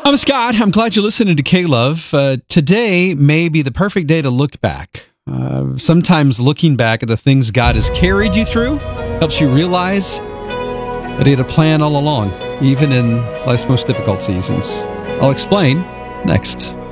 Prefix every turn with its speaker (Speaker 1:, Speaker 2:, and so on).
Speaker 1: I'm Scott. I'm glad you're listening to K-Love. Today may be the perfect day to look back. Sometimes looking back at the things God has carried you through helps you realize that He had a plan all along, even in life's most difficult seasons. I'll explain next.